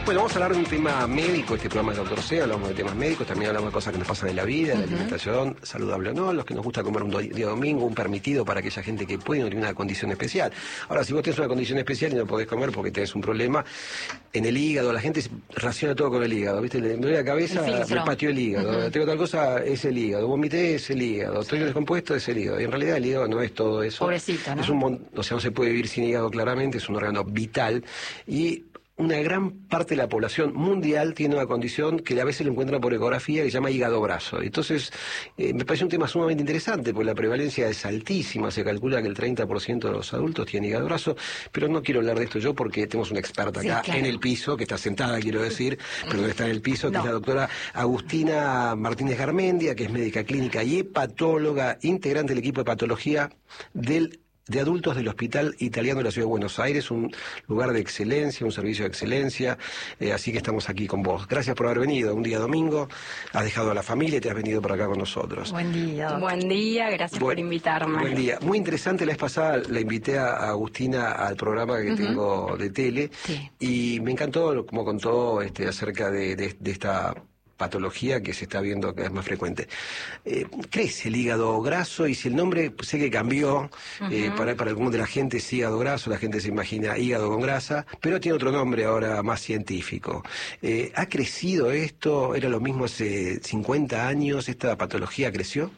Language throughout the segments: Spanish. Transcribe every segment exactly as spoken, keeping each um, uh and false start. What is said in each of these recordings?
Bueno, vamos a hablar de un tema médico. Este programa es Doctor C, hablamos de temas médicos, también hablamos de cosas que nos pasan en la vida, de la alimentación, saludable o no, los que nos gusta comer un do- día domingo, un permitido para aquella gente que puede y no tiene una condición especial. Ahora, si vos tenés una condición especial y no podés comer porque tenés un problema en el hígado, la gente relaciona todo con el hígado, ¿viste? Le duele la cabeza, me pateó el hígado, uh-huh. Tengo tal cosa, es el hígado, vomité, es el hígado, estoy descompuesto, es el hígado. Y en realidad el hígado no es todo eso. Pobrecito, ¿no? Es un mon- o sea, no se puede vivir sin hígado claramente, es un órgano vital y una gran parte de la población mundial tiene una condición que a veces lo encuentra por ecografía que se llama hígado graso. Entonces, eh, me parece un tema sumamente interesante porque la prevalencia es altísima, se calcula que el treinta por ciento de los adultos tienen hígado graso, pero no quiero hablar de esto yo porque tenemos una experta acá, sí, claro, en el piso, que está sentada, quiero decir, pero no está en el piso, que no. Es la doctora Agustina Martínez Garmendia, que es médica clínica y hepatóloga, integrante del equipo de patología del de adultos del Hospital Italiano de la Ciudad de Buenos Aires, un lugar de excelencia, un servicio de excelencia, eh, así que estamos aquí con vos. Gracias por haber venido, un día domingo, has dejado a la familia y te has venido por acá con nosotros. Buen día. Buen día, gracias buen, por invitarme. Buen día. Muy interesante, la vez pasada la invité a Agustina al programa que uh-huh. tengo de tele, sí. Y me encantó como contó este, acerca de, de, de esta patología que se está viendo que es más frecuente. Eh, ¿Crece el hígado graso? Y si el nombre, sé que cambió, uh-huh. eh, para, para algunos de la gente es hígado graso, la gente se imagina hígado con grasa, pero tiene otro nombre ahora más científico. Eh, ¿Ha crecido esto? ¿Era lo mismo hace cincuenta años? ¿Esta patología creció?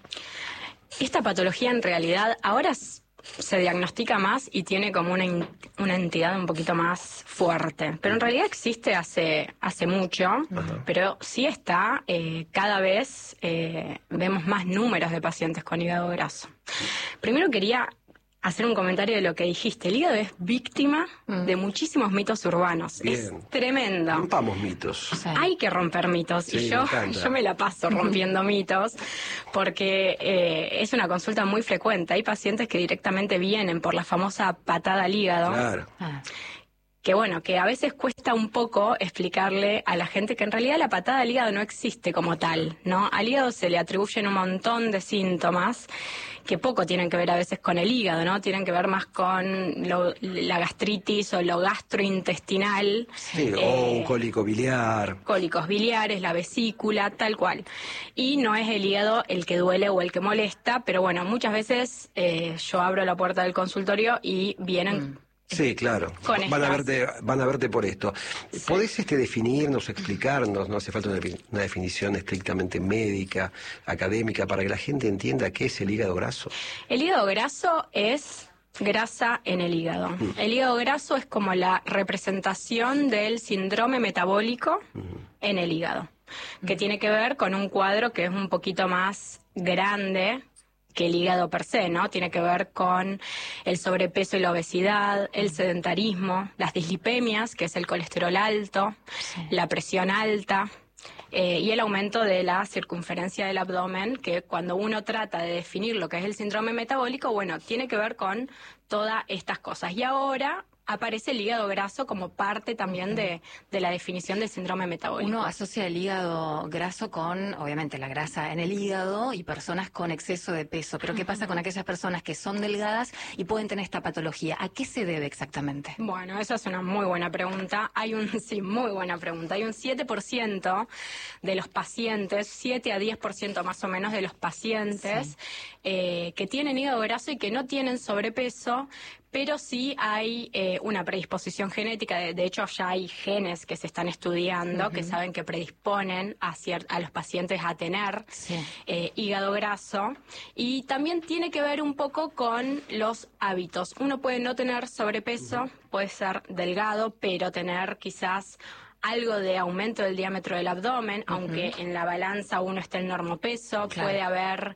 Esta patología en realidad ahora se diagnostica más y tiene como una, in, una entidad un poquito más fuerte. Pero en realidad existe hace, hace mucho, uh-huh. pero sí está, eh, cada vez eh, vemos más números de pacientes con hígado graso. Primero quería hacer un comentario de lo que dijiste. El hígado es víctima mm. de muchísimos mitos urbanos. Bien. Es tremendo. Rompamos mitos. O sea, hay que romper mitos. Sí, y yo me, yo me la paso rompiendo mitos porque eh, es una consulta muy frecuente. Hay pacientes que directamente vienen por la famosa patada al hígado. Claro. Ah. Que bueno, que a veces cuesta un poco explicarle a la gente que en realidad la patada al hígado no existe como tal, ¿no? Al hígado se le atribuyen un montón de síntomas que poco tienen que ver a veces con el hígado, ¿no? Tienen que ver más con lo, la gastritis o lo gastrointestinal. Sí, eh, o un cólico biliar. Cólicos biliares, la vesícula, tal cual. Y no es el hígado el que duele o el que molesta, pero bueno, muchas veces eh, yo abro la puerta del consultorio y vienen... Mm. Sí, claro. Van a verte, van a verte por esto. Sí. ¿Podés este, definirnos, explicarnos? No hace falta una, una definición estrictamente médica, académica, para que la gente entienda qué es el hígado graso. El hígado graso es grasa en el hígado. Mm. El hígado graso es como la representación del síndrome metabólico mm. en el hígado, que mm. tiene que ver con un cuadro que es un poquito más grande que el hígado per se, ¿no? Tiene que ver con el sobrepeso y la obesidad, el sedentarismo, las dislipemias, que es el colesterol alto, sí. la presión alta, eh, y el aumento de la circunferencia del abdomen, que cuando uno trata de definir lo que es el síndrome metabólico, bueno, tiene que ver con todas estas cosas. Y ahora aparece el hígado graso como parte también de, de la definición del síndrome metabólico. Uno asocia el hígado graso con, obviamente, la grasa en el hígado y personas con exceso de peso. Pero ¿qué pasa con aquellas personas que son delgadas y pueden tener esta patología? ¿A qué se debe exactamente? Bueno, esa es una muy buena pregunta. Hay un, sí, muy buena pregunta. Hay un siete por ciento de los pacientes, siete a diez por ciento más o menos de los pacientes sí. eh, que tienen hígado graso y que no tienen sobrepeso, pero sí hay eh, una predisposición genética. De, de hecho, ya hay genes que se están estudiando, uh-huh. que saben que predisponen a, cier- a los pacientes a tener sí. eh, hígado graso. Y también tiene que ver un poco con los hábitos. Uno puede no tener sobrepeso, uh-huh. puede ser delgado, pero tener quizás algo de aumento del diámetro del abdomen, uh-huh. aunque en la balanza uno esté en normopeso. Claro. Puede haber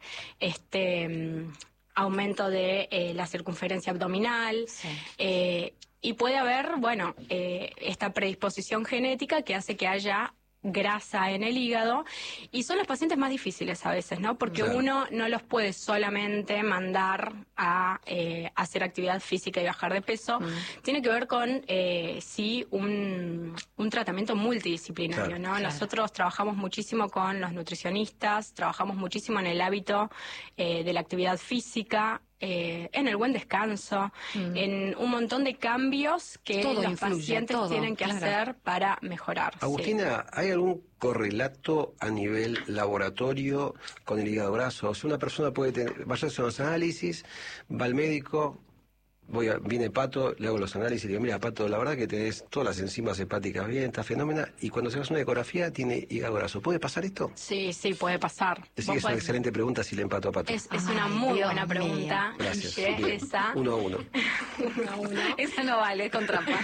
este... aumento de eh, la circunferencia abdominal, sí. eh, y puede haber, bueno, eh, esta predisposición genética que hace que haya grasa en el hígado, y son los pacientes más difíciles a veces, ¿no? Porque claro. uno no los puede solamente mandar a eh, hacer actividad física y bajar de peso. Mm. Tiene que ver con, eh, sí, un, un tratamiento multidisciplinario, claro, ¿no? Claro. Nosotros trabajamos muchísimo con los nutricionistas, trabajamos muchísimo en el hábito eh, de la actividad física, eh, en el buen descanso, mm. en un montón de cambios que todo los influye, pacientes todo, tienen que claro. hacer para mejorar. Agustina, sí. ¿hay algún correlato a nivel laboratorio con el hígado graso? O sea, una persona puede tener, vaya a hacer unos análisis, va al médico, voy a, viene Pato, le hago los análisis y le digo, mira, Pato, la verdad que tenés todas las enzimas hepáticas bien, está fenómena, y cuando se hace una ecografía tiene hígado graso. ¿Puede pasar esto? Sí, sí, puede pasar. Es, es una excelente pregunta si le empato a Pato. Es, es una muy Dios buena pregunta. Mío. Gracias. Esa. Uno a uno. uno a uno. Esa no vale, es con trampa.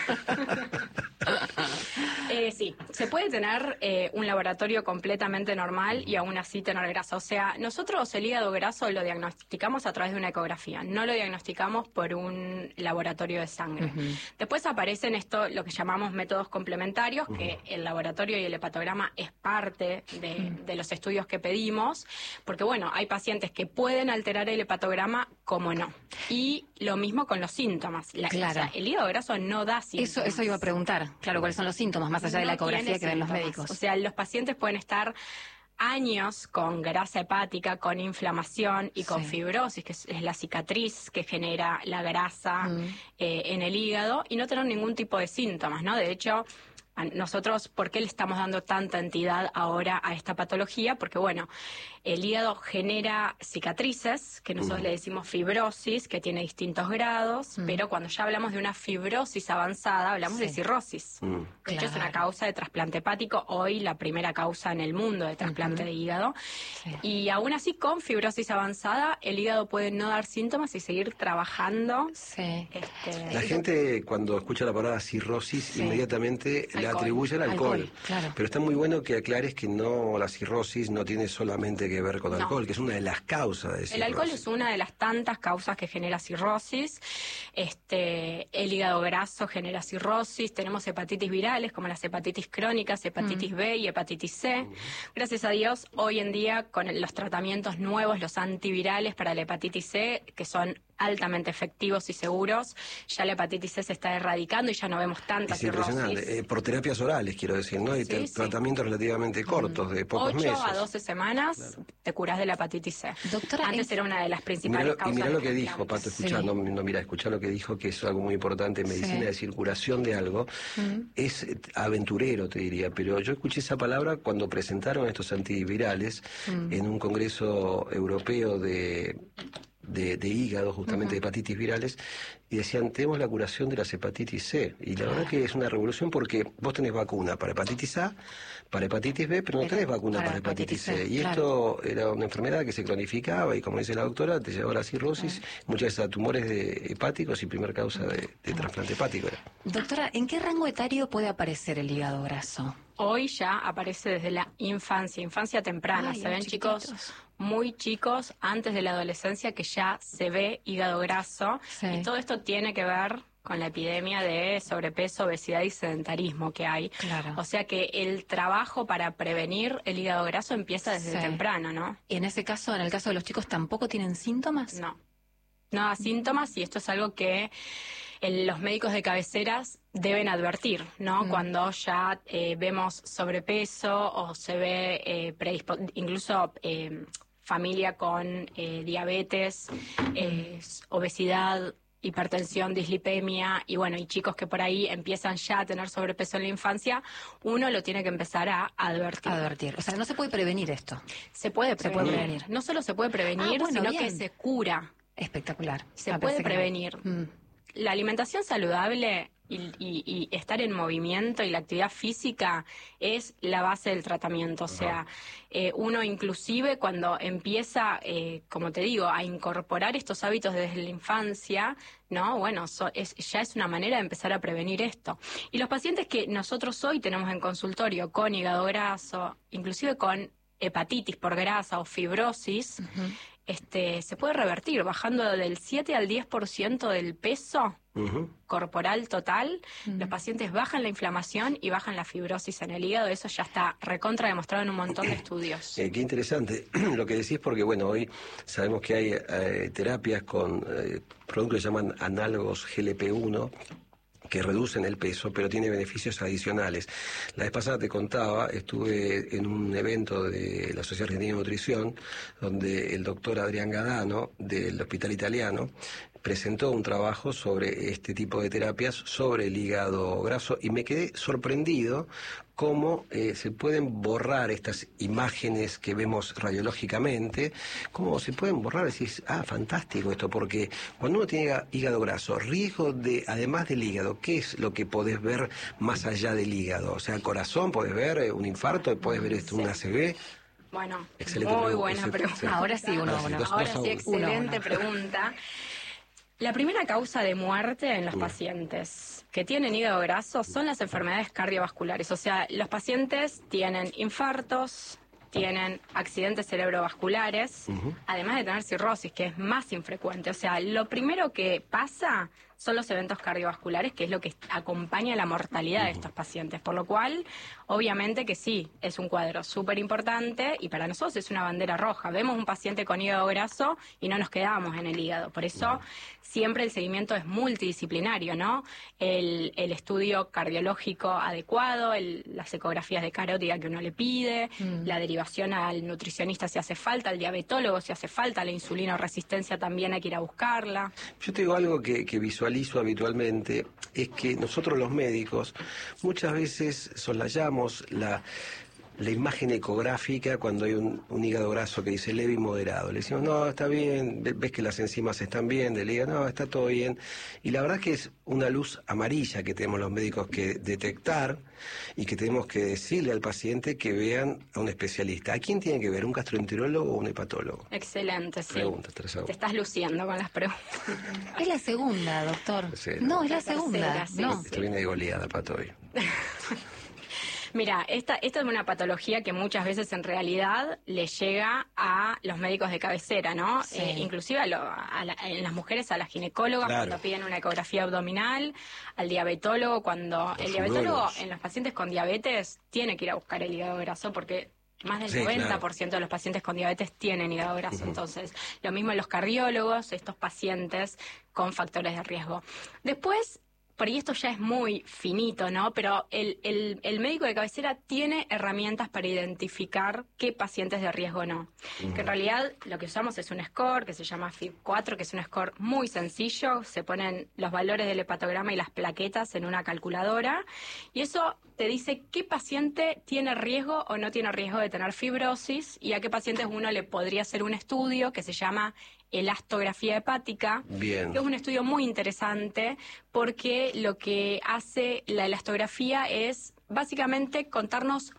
Eh, sí, se puede tener eh, un laboratorio completamente normal y aún así tener grasa. O sea, nosotros el hígado graso lo diagnosticamos a través de una ecografía, no lo diagnosticamos por un laboratorio de sangre. Uh-huh. Después aparecen esto, lo que llamamos métodos complementarios, uh-huh. que el laboratorio y el hepatograma es parte de, uh-huh. de los estudios que pedimos, porque bueno, hay pacientes que pueden alterar el hepatograma como no. Y lo mismo con los síntomas. La, claro. O sea, el hígado graso no da síntomas. Eso, eso iba a preguntar. Claro, ¿cuáles son los síntomas más allá no de la ecografía que ven los médicos? O sea, los pacientes pueden estar años con grasa hepática, con inflamación y con sí. fibrosis, que es, es la cicatriz que genera la grasa mm. eh, en el hígado, y no tener ningún tipo de síntomas, ¿no? De hecho, nosotros, ¿por qué le estamos dando tanta entidad ahora a esta patología? Porque, bueno, el hígado genera cicatrices, que nosotros uh-huh. le decimos fibrosis, que tiene distintos grados, uh-huh. pero cuando ya hablamos de una fibrosis avanzada, hablamos sí. de cirrosis. Uh-huh. De claro. hecho, es una causa de trasplante hepático, hoy la primera causa en el mundo de trasplante uh-huh. de hígado. Sí. Y aún así, con fibrosis avanzada, el hígado puede no dar síntomas y seguir trabajando. Sí. Este... La gente, cuando escucha la palabra cirrosis, sí. inmediatamente le atribuye al alcohol. alcohol claro. Pero está muy bueno que aclares que no, la cirrosis no tiene solamente que ver con no. alcohol, que es una de las causas de cirrosis. El alcohol es una de las tantas causas que genera cirrosis. Este, el hígado graso genera cirrosis. Tenemos hepatitis virales como las hepatitis crónicas, hepatitis mm. B y hepatitis C. Mm. Gracias a Dios, hoy en día con los tratamientos nuevos, los antivirales para la hepatitis C, que son altamente efectivos y seguros, ya la hepatitis C se está erradicando y ya no vemos tanta es cirrosis. Impresionante. Eh, por terapias orales, quiero decir, ¿no? Y sí, sí. tratamientos relativamente cortos, de pocos meses. ocho a doce semanas claro. te curás de la hepatitis C. Doctora, antes era una de las principales mirá, causas. Y mirá lo que dijo, Pato, escuchá, sí. no, no mira, escuchá lo que dijo, que es algo muy importante en medicina sí. de circulación de algo. Mm. Es aventurero, te diría, pero yo escuché esa palabra cuando presentaron estos antivirales mm. en un congreso europeo de... De, de hígado, justamente uh-huh. de hepatitis virales, y decían, tenemos la curación de las hepatitis C. Y la verdad que es una revolución porque vos tenés vacuna para hepatitis A, para hepatitis B, pero no tenés vacuna para, para hepatitis C. C. Y claro. esto era una enfermedad que se cronificaba y, como dice la doctora, te llevaba a la cirrosis, uh-huh. muchas veces a tumores de hepáticos y primer causa de, de trasplante hepático. Doctora, ¿en qué rango etario puede aparecer el hígado graso? Hoy ya aparece desde la infancia, infancia temprana. Ay, se ven chiquitos. chicos muy chicos, antes de la adolescencia, que ya se ve hígado graso. Sí. Y todo esto tiene que ver con la epidemia de sobrepeso, obesidad y sedentarismo que hay. Claro. O sea que el trabajo para prevenir el hígado graso empieza desde sí. temprano, ¿no? Y en ese caso, en el caso de los chicos, ¿tampoco tienen síntomas? No, no da síntomas, y esto es algo que el, los médicos de cabeceras deben advertir, ¿no? Mm. Cuando ya eh, vemos sobrepeso o se ve eh, predispo- incluso eh, familia con eh, diabetes, eh, obesidad, hipertensión, dislipemia, y bueno, y chicos que por ahí empiezan ya a tener sobrepeso en la infancia, uno lo tiene que empezar a advertir. Advertir. O sea, no se puede prevenir esto. Se puede prevenir. Se puede prevenir. No solo se puede prevenir, ah, bueno, sino bien. que se cura. Espectacular. Se puede prevenir. Mm. La alimentación saludable y, y, y estar en movimiento y la actividad física es la base del tratamiento. O sea, eh, uno inclusive cuando empieza, eh, como te digo, a incorporar estos hábitos desde la infancia, ¿no? Bueno, so, es, ya es una manera de empezar a prevenir esto. Y los pacientes que nosotros hoy tenemos en consultorio con hígado graso, inclusive con hepatitis por grasa o fibrosis, uh-huh. Este, se puede revertir bajando del siete al diez por ciento del peso uh-huh. corporal total. Uh-huh. Los pacientes bajan la inflamación y bajan la fibrosis en el hígado. Eso ya está recontra demostrado en un montón de estudios. Eh, qué interesante lo que decís, porque bueno, hoy sabemos que hay eh, terapias con eh, productos que se llaman análogos G L P uno, que reducen el peso, pero tiene beneficios adicionales. La vez pasada te contaba, estuve en un evento de la Sociedad Argentina de Nutrición, donde el doctor Adrián Gadano, del Hospital Italiano, presentó un trabajo sobre este tipo de terapias, sobre el hígado graso, y me quedé sorprendido cómo eh, se pueden borrar estas imágenes que vemos radiológicamente, cómo se pueden borrar. Decís, ah, fantástico esto, porque cuando uno tiene hígado graso, riesgo de, además del hígado, ¿qué es lo que podés ver más allá del hígado? O sea, el corazón, podés ver eh, un infarto, podés ver esto, un A C V. Bueno, excelente muy pregunta. buena pregunta. Sí. Ahora sí, uno a uno. Dos, Ahora dos sí, a uno. excelente Uno, uno. pregunta. La primera causa de muerte en los Mm. pacientes que tienen hígado graso son las enfermedades cardiovasculares. O sea, los pacientes tienen infartos, tienen accidentes cerebrovasculares, Ujú. además de tener cirrosis, que es más infrecuente. O sea, lo primero que pasa son los eventos cardiovasculares, que es lo que acompaña la mortalidad de estos pacientes. Por lo cual, obviamente que sí, es un cuadro súper importante y para nosotros es una bandera roja. Vemos un paciente con hígado graso y no nos quedamos en el hígado. Por eso, siempre el seguimiento es multidisciplinario, ¿no? El, el estudio cardiológico adecuado, el, las ecografías de carótida que uno le pide, Mm. la derivación al nutricionista si hace falta, al diabetólogo si hace falta, la insulinoresistencia también hay que ir a buscarla. Yo te digo algo que, que visualizo habitualmente, es que nosotros los médicos muchas veces soslayamos la, la imagen ecográfica cuando hay un, un hígado graso que dice leve y moderado. Le decimos, no, está bien, ves que las enzimas están bien, del hígado, no, está todo bien. Y la verdad que es una luz amarilla que tenemos los médicos que detectar y que tenemos que decirle al paciente que vean a un especialista. ¿A quién tiene que ver? ¿Un gastroenterólogo o un hepatólogo? Excelente, sí. Pregunta, tres segundos. Te estás luciendo con las preguntas. Es la segunda, doctor. Sí, No, es la La segunda. tercera, sí. No. Esto viene de goleada, Pato, hoy. Mira, esta, esta es una patología que muchas veces en realidad le llega a los médicos de cabecera, ¿no? Sí. Eh, inclusive a lo- a la- en las mujeres a las ginecólogas Claro. cuando piden una ecografía abdominal, al diabetólogo cuando... Los el diabetólogo urólogos. en los pacientes con diabetes tiene que ir a buscar el hígado graso porque... Más del Sí, noventa por ciento claro. de los pacientes con diabetes tienen hígado graso. Entonces, lo mismo en los cardiólogos, estos pacientes con factores de riesgo. Después, por ahí esto ya es muy finito, ¿no? Pero el, el, el médico de cabecera tiene herramientas para identificar qué pacientes de riesgo no. Que en realidad lo que usamos es un score que se llama F I B cuatro, que es un score muy sencillo. Se ponen los valores del hepatograma y las plaquetas en una calculadora. Y eso te dice qué paciente tiene riesgo o no tiene riesgo de tener fibrosis y a qué pacientes uno le podría hacer un estudio que se llama elastografía hepática, Bien. que es un estudio muy interesante porque lo que hace la elastografía es básicamente contarnos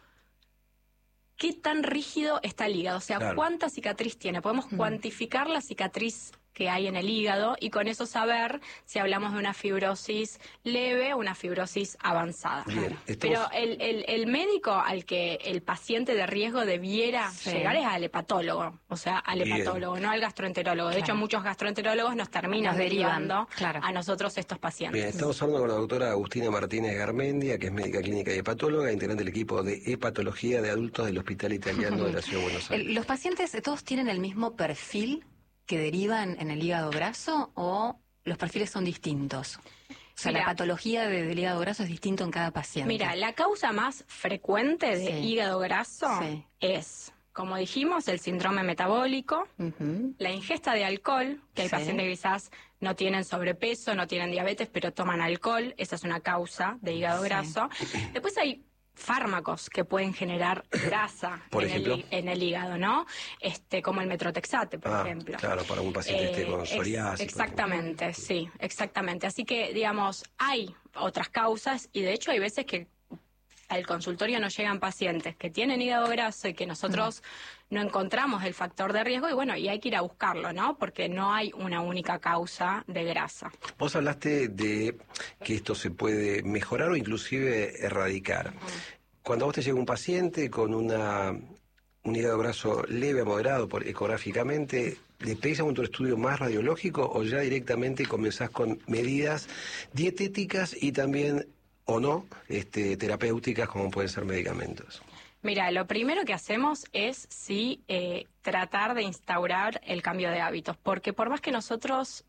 qué tan rígido está el hígado, o sea, Claro. cuánta cicatriz tiene. Podemos cuantificar la cicatriz que hay en el hígado y con eso saber si hablamos de una fibrosis leve o una fibrosis avanzada. Bien, estamos- Pero el, el, el médico al que el paciente de riesgo debiera Sí. llegar es al hepatólogo, o sea, al Bien. hepatólogo, no al gastroenterólogo. De Claro. hecho, muchos gastroenterólogos nos terminan Nos derivan, derivando claro. a nosotros estos pacientes. Bien, estamos hablando con la doctora Agustina Martínez Garmendia, que es médica clínica y hepatóloga, integrante del equipo de hepatología de adultos del Hospital Italiano de la Ciudad de Buenos Aires. El- ¿Los pacientes eh, todos tienen el mismo perfil que derivan en el hígado graso o los perfiles son distintos? O sea, Mira. la patología de- del hígado graso es distinto en cada paciente. Mira, la causa más frecuente de Sí. hígado graso Sí. es, como dijimos, el síndrome metabólico, Ujú. la ingesta de alcohol, que hay Sí. pacientes que quizás no tienen sobrepeso, no tienen diabetes, pero toman alcohol, esa es una causa de hígado Sí. graso. Después hay fármacos que pueden generar grasa Por en, ejemplo. el, hí- en el hígado, ¿no? Este, como el metrotexate, por Ah, ejemplo. claro, para un paciente que esté con ex- psoriasis, por Exactamente, sí, exactamente. Así que, digamos, hay otras causas y de hecho hay veces que al consultorio nos llegan pacientes que tienen hígado graso y que nosotros no encontramos el factor de riesgo y bueno, y hay que ir a buscarlo, ¿no? Porque no hay una única causa de grasa. Vos hablaste de que esto se puede mejorar o inclusive erradicar. Cuando a vos te llega un paciente con una, un hígado graso leve a moderado por, ecográficamente, ¿le pedís algún otro estudio más radiológico o ya directamente comenzás con medidas dietéticas y también, o no, este, terapéuticas como pueden ser medicamentos? Mira, lo primero que hacemos es sí eh, tratar de instaurar el cambio de hábitos, porque por más que nosotros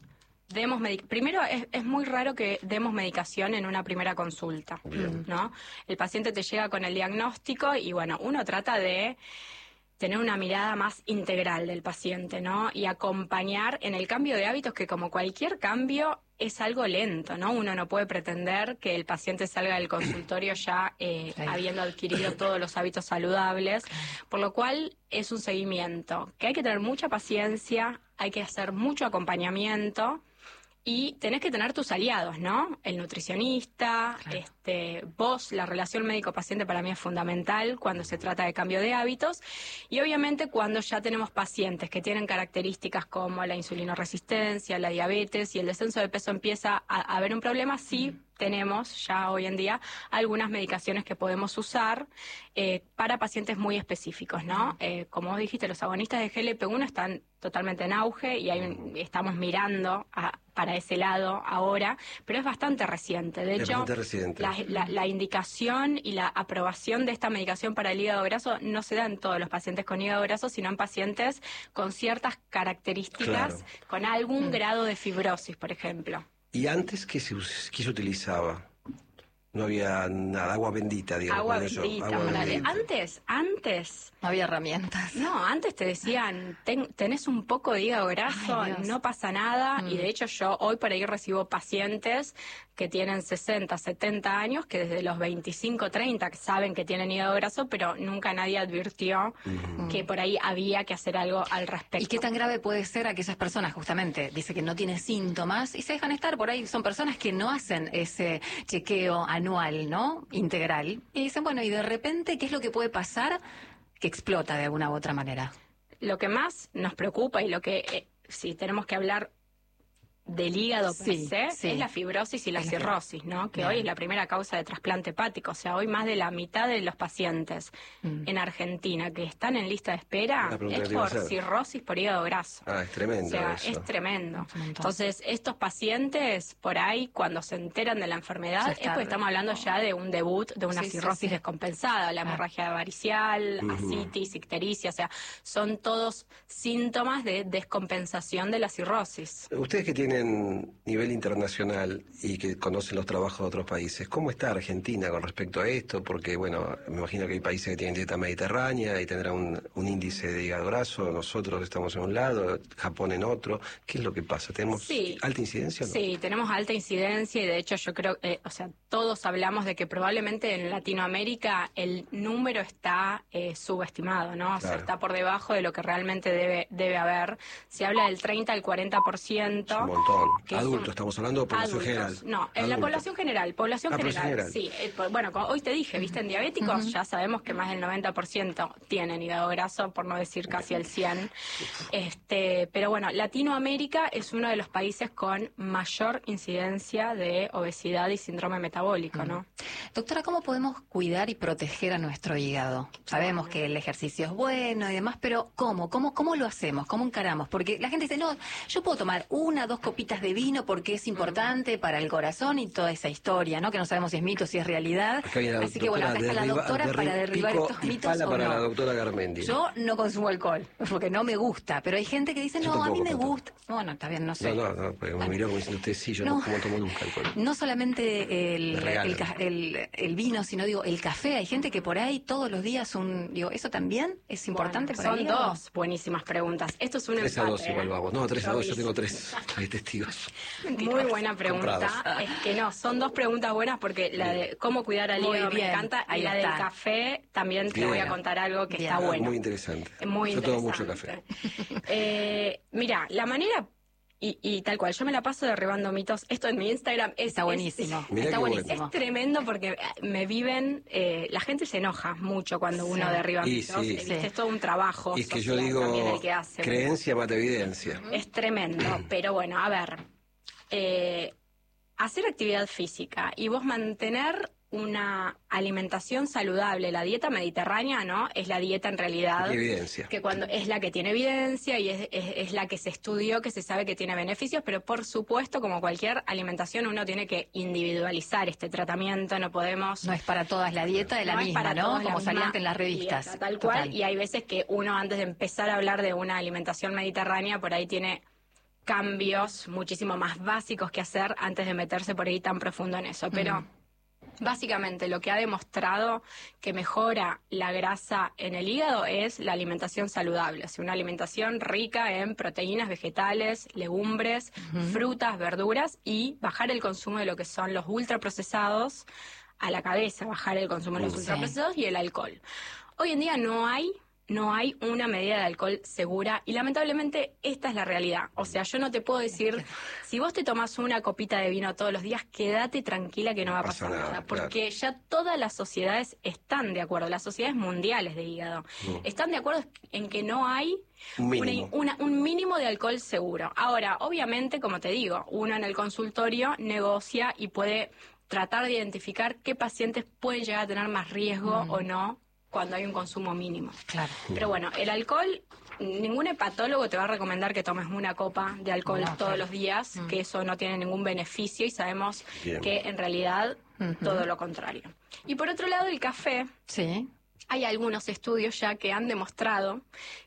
demos medic- primero es, es muy raro que demos medicación en una primera consulta, Bien. ¿no? El paciente te llega con el diagnóstico y bueno, uno trata de tener una mirada más integral del paciente, ¿no? Y acompañar en el cambio de hábitos, que como cualquier cambio es algo lento, ¿no? Uno no puede pretender que el paciente salga del consultorio ya eh, Claro. habiendo adquirido todos los hábitos saludables, por lo cual es un seguimiento, que hay que tener mucha paciencia, hay que hacer mucho acompañamiento. Y tenés que tener tus aliados, ¿no? El nutricionista, Claro. este, vos, la relación médico-paciente para mí es fundamental cuando se trata de cambio de hábitos. Y obviamente cuando ya tenemos pacientes que tienen características como la insulinoresistencia, la diabetes y el descenso de peso empieza a, a haber un problema, sí mm. tenemos ya hoy en día algunas medicaciones que podemos usar eh, para pacientes muy específicos, ¿no? Eh, como vos dijiste, los agonistas de G L P uno están totalmente en auge y hay un, estamos mirando a, para ese lado ahora, pero es bastante reciente. De Es hecho, bastante reciente. La, la, la indicación y la aprobación de esta medicación para el hígado graso no se da en todos los pacientes con hígado graso, sino en pacientes con ciertas características, Claro. con algún Mm. grado de fibrosis, por ejemplo. ¿Y antes qué se, us- qué se utilizaba? No había nada, agua bendita, digamos. Agua con eso, bendita, agua Morales. bendita. Antes, antes, No había herramientas. no, antes te decían, "Ten- tenés un poco de hígado graso, Ay, Dios. no pasa nada", Mm. y de hecho yo hoy por ahí recibo pacientes que tienen sesenta, setenta años, que desde los veinticinco, treinta que saben que tienen hígado graso, pero nunca nadie advirtió Ujú. que por ahí había que hacer algo al respecto. ¿Y qué tan grave puede ser aquellas personas, justamente, dice que no tienen síntomas y se dejan estar por ahí? Son personas que no hacen ese chequeo anual, ¿no? Integral. Y dicen, bueno, y de repente, ¿qué es lo que puede pasar? Que explota de alguna u otra manera. Lo que más nos preocupa y lo que, eh, si tenemos que hablar del hígado per Sí, se, sí. es la fibrosis y la Es la cirrosis, ¿no? Que Bien. hoy es la primera causa de trasplante hepático. O sea, hoy más de la mitad de los pacientes Mm. en Argentina que están en lista de espera La pregunta que es te iba a por hacer. cirrosis por hígado graso. Ah, es tremendo O sea, eso. es tremendo. Es un montón. Entonces, estos pacientes, por ahí, cuando se enteran de la Ya enfermedad, es es porque estamos hablando ya de un debut de una Sí, sí, cirrosis sí. descompensada, la Claro. hemorragia varicial, Ujú. ascitis, ictericia, o sea, son todos síntomas de descompensación de la cirrosis. Ustedes que tienen nivel internacional y que conocen los trabajos de otros países, ¿cómo está Argentina con respecto a esto? Porque, bueno, me imagino que hay países que tienen dieta mediterránea y tendrán un, un índice de hígado graso, nosotros estamos en un lado, Japón en otro. ¿Qué es lo que pasa? ¿Tenemos Sí. alta incidencia o no? Sí, tenemos alta incidencia y de hecho yo creo, eh, o sea, todos hablamos de que probablemente en Latinoamérica el número está eh, subestimado, ¿no? O sea, Claro. está por debajo de lo que realmente debe debe haber. Se habla del treinta al cuarenta por ciento. Es un montón. que es Adultos, un- estamos hablando de población Adultos. general. No, en la Adultos. población general, población Ah, población general, general. sí. Eh, po- bueno, como hoy te dije, viste, en diabéticos Ujú. ya sabemos que más del noventa por ciento tienen hígado graso, por no decir casi el cien. Este, pero bueno, Latinoamérica es uno de los países con mayor incidencia de obesidad y síndrome metabólico, ¿no? Doctora, ¿cómo podemos cuidar y proteger a nuestro hígado? Sabemos que el ejercicio es bueno y demás, pero ¿cómo? ¿Cómo, cómo lo hacemos? ¿Cómo encaramos? Porque la gente dice, no, yo puedo tomar una, dos copitas de vino porque es importante para el corazón y toda esa historia, ¿no? Que no sabemos si es mito, si es realidad. Acá viene la Así que bueno, acá está la derriba- doctora para derri- derribar pico estos y mitos pala o para no. la doctora Garmendi. Yo no consumo alcohol, porque no me gusta, pero hay gente que dice, Yo no, a mí tampoco, me tampoco. gusta. Bueno, está bien, no sé. No, no, no, porque me Bueno. miró como diciendo usted, sí, yo No. no, no tomo nunca alcohol. No solamente el, Me regalan. el, ca- el- el vino, sino digo el café. Hay gente que por ahí todos los días un, digo, eso también es importante Bueno, para el son hígado. dos buenísimas preguntas. Esto es un Tres a empate, dos igual ¿eh? vamos. No, tres a dos, yo vi. tengo tres. Hay testigos. Muy buena pregunta. Comprados. Es que no, son dos preguntas buenas porque la de cómo cuidar al Muy hígado me bien, encanta ahí y la está. del café también te Bien. voy a contar algo que Bien. está Ah, bueno. Muy interesante. Muy yo tomo interesante. mucho café. Eh, mira, la manera y, y tal cual, yo me la paso derribando mitos. Esto en mi Instagram es, Está es- buenísimo. Mirá Está qué bueno. buenísimo. es tremendo porque me viven, eh, la gente se enoja mucho cuando uno Sí. derriba Y mitos. sí. Eh, viste, Sí. Es todo un trabajo Y es que yo social digo, también el que hace. creencia mata evidencia. Es tremendo, pero bueno, a ver, eh, hacer actividad física y vos mantener una alimentación saludable, la dieta mediterránea, ¿no? Es la dieta en realidad ¿Qué evidencia? que cuando es la que tiene evidencia y es, es, es la que se estudió, que se sabe que tiene beneficios, pero por supuesto, como cualquier alimentación, uno tiene que individualizar este tratamiento, no podemos... No es para todas la dieta de la no es misma, para ¿no? todos la Como misma salían en las revistas. dieta, tal cual, Total. y hay veces que uno antes de empezar a hablar de una alimentación mediterránea, por ahí tiene cambios muchísimo más básicos que hacer antes de meterse por ahí tan profundo en eso. Pero mm. básicamente lo que ha demostrado que mejora la grasa en el hígado es la alimentación saludable, o sea, una alimentación rica en proteínas vegetales, legumbres, uh-huh. frutas, verduras, y bajar el consumo de lo que son los ultraprocesados a la cabeza, bajar el consumo de los uh, ultraprocesados sí. y el alcohol. Hoy en día no hay No hay una medida de alcohol segura y lamentablemente esta es la realidad. O sea, yo no te puedo decir, si vos te tomás una copita de vino todos los días, quédate tranquila que no va a pasar nada. Porque ya todas las sociedades están de acuerdo, las sociedades mundiales de hígado, no. están de acuerdo en que no hay un mínimo. Una, una, un mínimo de alcohol seguro. Ahora, obviamente, como te digo, uno en el consultorio negocia y puede tratar de identificar qué pacientes pueden llegar a tener más riesgo mm. o no cuando hay un consumo mínimo. Claro. Pero bueno, el alcohol, ningún hepatólogo te va a recomendar que tomes una copa de alcohol no, todos claro. los días, mm. que eso no tiene ningún beneficio y sabemos Bien. que en realidad uh-huh. todo lo contrario. Y por otro lado, el café. Sí. Hay algunos estudios ya que han demostrado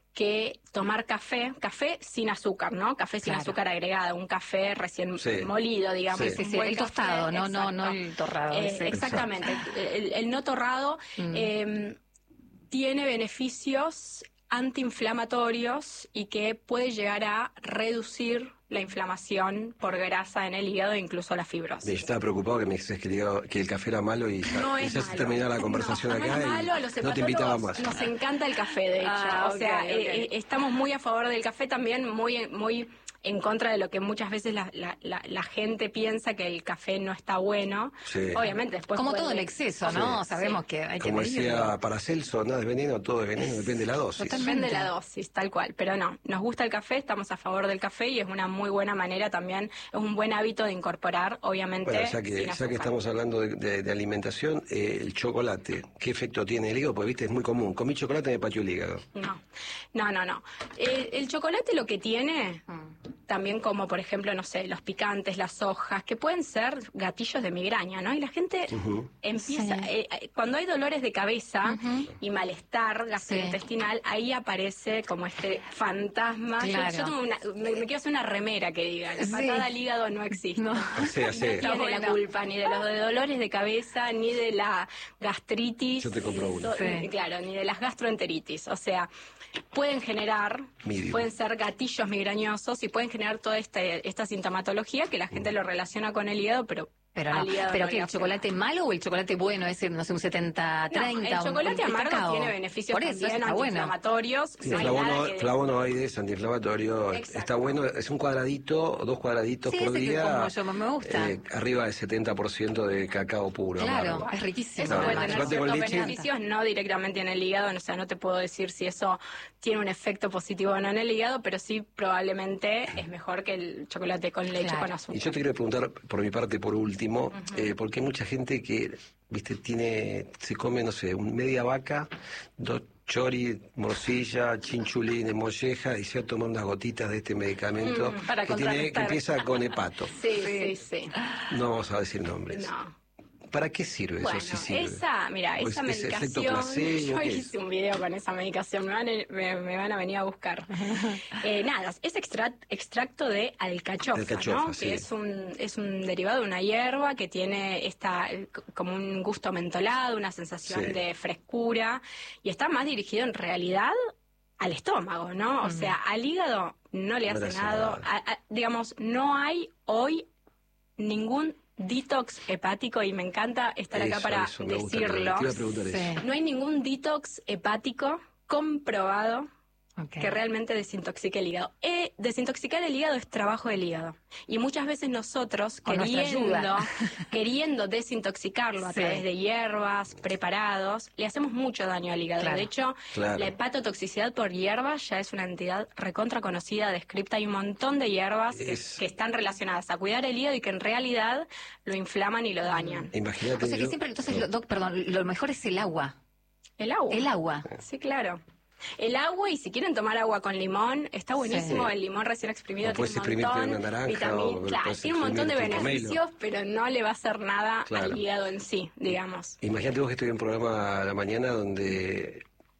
que tomar café, café sin azúcar, ¿no? Café sin claro. azúcar agregada, un café recién sí. molido, digamos. Sí, sí, sí. El tostado, no, no, no el torrado. Eh, exactamente, el, el no torrado mm. eh, tiene beneficios antiinflamatorios y que puede llegar a reducir la inflamación por grasa en el hígado e incluso la fibrosis. Yo estaba preocupado que me dices que el, hígado, que el café era malo y ya, no y ya se terminó la conversación no, acá no es malo, y no te invitaba más. Nos encanta el café, de hecho. Ah, o sea, okay, okay. Eh, estamos muy a favor del café también, muy... muy en contra de lo que muchas veces la, la, la, la gente piensa, que el café no está bueno. Sí. Obviamente después... Como puede... todo el exceso, ¿no? Sí. Sabemos sí. que hay Como que... Como decía Paracelso, nada es veneno, todo es veneno, depende de la dosis. Totalmente. Depende de la dosis, tal cual. Pero no, nos gusta el café, estamos a favor del café y es una muy buena manera también, es un buen hábito de incorporar, obviamente, bueno, ya que, ya que estamos hablando de, de, de alimentación, eh, el chocolate, ¿qué efecto tiene el hígado? Porque, viste, es muy común. Comí chocolate y me pateó el hígado. No, no, no. no. El, el chocolate lo que tiene, mm. también como, por ejemplo, no sé, los picantes, las hojas, que pueden ser gatillos de migraña, ¿no? Y la gente uh-huh. empieza, sí. eh, cuando hay dolores de cabeza uh-huh. y malestar gastrointestinal, sí. ahí aparece como este fantasma. Claro. Yo, yo tengo una, me, me quiero hacer una remera que diga, la patada sí. al hígado no existe. No, sí, sí. no tiene la culpa ni de los de dolores de cabeza, ni de la gastritis. Yo te compro una. Sí. Claro, ni de las gastroenteritis. O sea, pueden generar, Medium. pueden ser gatillos migrañosos y pueden generar toda esta, esta sintomatología que la gente mm. lo relaciona con el hígado, pero... Pero, no, pero ¿qué, el chocolate malo o el chocolate bueno, ese, no sé, un setenta treinta? No, el chocolate un, amargo cacao. Tiene beneficios Por eso, también antiinflamatorios. Sí, no flavono, que... flavonoides, antiinflamatorio, Exacto. está bueno, es un cuadradito, dos cuadraditos sí, por día, yo, me gusta. Eh, arriba del setenta por ciento de cacao puro. Claro, amargo. Es riquísimo. Eso no, puede tener ciertos beneficios, no directamente en el hígado, o sea, no te puedo decir si eso tiene un efecto positivo o no en el hígado, pero sí probablemente es mejor que el chocolate con leche claro. con azúcar. Y yo te quiero preguntar, por mi parte, por último, uh-huh. eh, porque hay mucha gente que, viste, tiene, se come, no sé, un media vaca, dos chori, morcilla, chinchulín, molleja, y se toma unas gotitas de este medicamento mm, para que, tiene, que empieza con hepato. Sí, sí, sí. No vamos a decir nombres. No. ¿Para qué sirve bueno, eso? Sí sirve. Esa, mira, esa es, medicación, yo hice un video con esa medicación, me van, me, me van a venir a buscar. eh, nada, es extra, extracto de alcachofa, alcachofa ¿no? Sí. Que es un, es un derivado de una hierba que tiene esta, como un gusto mentolado, una sensación sí. de frescura, y está más dirigido en realidad al estómago, ¿no? O mm. sea, al hígado no le hace, no le hace nada. nada. A, a, digamos, no hay hoy ningún detox hepático, y me encanta estar eso, acá para eso, decirlo. Sí. No hay ningún detox hepático comprobado okay. que realmente desintoxique el hígado. Eh, desintoxicar el hígado es trabajo del hígado. Y muchas veces nosotros, Con queriendo, queriendo desintoxicarlo a sí. través de hierbas, preparados, le hacemos mucho daño al hígado. Claro. De hecho, claro. la hepatotoxicidad por hierbas ya es una entidad recontra conocida, descripta. Hay un montón de hierbas es... que, que están relacionadas a cuidar el hígado y que en realidad lo inflaman y lo dañan. Imagínate. O sea que yo... siempre, entonces, lo, doc, perdón, lo mejor es el agua. ¿El agua? El agua. Sí, claro. El agua, y si quieren tomar agua con limón, está buenísimo. Sí. El limón recién exprimido tiene un montón una naranja, vitamina, claro, tiene un montón de beneficios, pero no le va a hacer nada claro. al hígado en sí, digamos. Imagínate vos que estoy en un programa a la mañana donde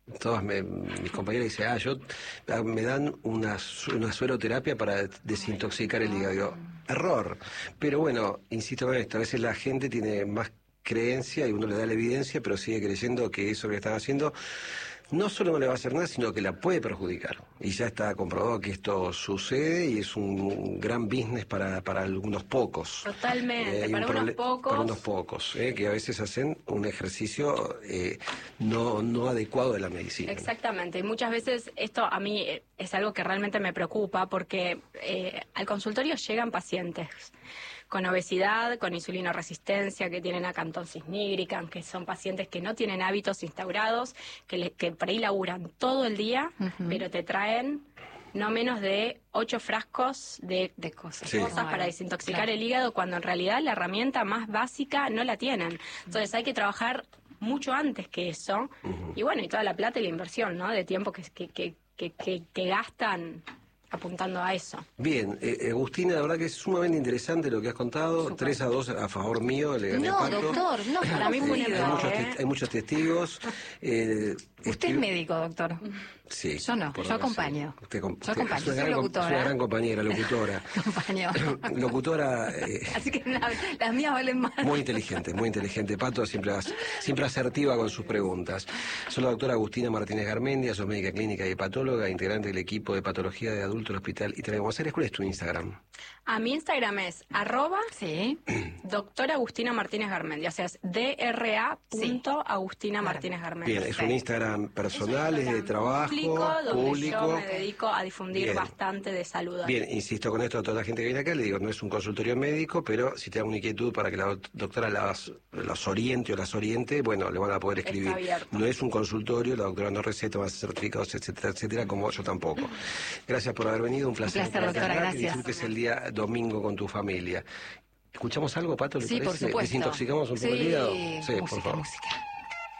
Todas me, mis compañeras dicen, ah, yo me dan una, una sueroterapia para desintoxicar el hígado. Digo, error. Pero bueno, insisto en esto, a veces la gente tiene más creencia y uno le da la evidencia, pero sigue creyendo que eso que están haciendo no solo no le va a hacer nada, sino que la puede perjudicar. Y ya está comprobado que esto sucede y es un gran business para, para algunos pocos. Totalmente, eh, para un unos pocos. Para unos pocos, eh, que a veces hacen un ejercicio eh, no, no adecuado de la medicina. Exactamente, y muchas veces esto a mí es algo que realmente me preocupa porque eh, al consultorio llegan pacientes con obesidad, con insulinoresistencia, que tienen acantosis nígrica, que son pacientes que no tienen hábitos instaurados, que, le, que por ahí laburan todo el día, uh-huh. pero te traen no menos de ocho frascos de, de cosas, sí. cosas para desintoxicar claro. el hígado, cuando en realidad la herramienta más básica no la tienen. Entonces hay que trabajar mucho antes que eso, uh-huh. y bueno, y toda la plata y la inversión, ¿no?, de tiempo que, que, que, que, que, que gastan apuntando a eso. Bien, eh, Agustina, la verdad que es sumamente interesante lo que has contado. Super. tres a dos a favor mío, le gané No, Pato. doctor, no, para mí fue un error. Hay muchos, ¿eh? hay muchos testigos. Eh, Usted es médico, doctor. Sí. Yo no, yo acompaño. Sí. Usted, usted, yo acompaño, soy soy locutora. Es una gran compañera, locutora. Acompaño. Locutora. Eh, Así que la, las mías valen más. Muy inteligente, muy inteligente. Pato, siempre, siempre asertiva con sus preguntas. Soy la doctora Agustina Martínez Garmendia, soy médica clínica y hepatóloga, integrante del equipo de patología de adultos del Hospital Italia de Buenos Aires. ¿Cuál es tu Instagram? A mi Instagram es arroba sí. doctora Agustina Martínez Garmendia, o sea, es dra punto sí. Agustina Martínez Garmendia. Bien, es un Instagram personal, es, un Instagram es de trabajo, público, donde público. Yo me dedico a difundir Bien. bastante de salud. Bien, insisto con esto a toda la gente que viene acá, le digo, no es un consultorio médico, pero si te da una inquietud para que la doctora las, los oriente o las oriente, bueno, le van a poder escribir. No es un consultorio, la doctora no receta, más certificados, etcétera, etcétera, como yo tampoco. Gracias por haber venido, un placer. Un placer, doctora, acá, gracias. Que disfrutes el día domingo con tu familia. ¿Escuchamos algo, Pato? ¿Le sí, parece? por supuesto. ¿Desintoxicamos un poco sí, el hígado? Sí, por música, favor. música.